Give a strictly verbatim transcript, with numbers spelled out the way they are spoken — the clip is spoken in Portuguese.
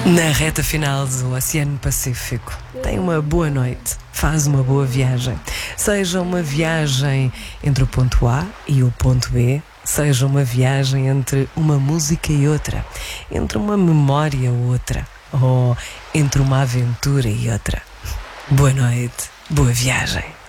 Na reta final do Oceano Pacífico, tem uma boa noite, faz uma boa viagem. Seja uma viagem entre o ponto A e o ponto B, seja uma viagem entre uma música e outra, entre uma memória e outra, ou entre uma aventura e outra. Boa noite, boa viagem.